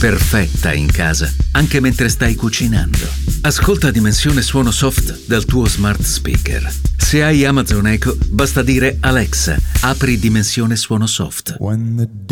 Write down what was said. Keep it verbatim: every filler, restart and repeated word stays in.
perfetta in casa, anche mentre stai cucinando. Ascolta Dimensione Suono Soft dal tuo smart speaker. Se hai Amazon Echo, basta dire Alexa, apri Dimensione Suono Soft. When the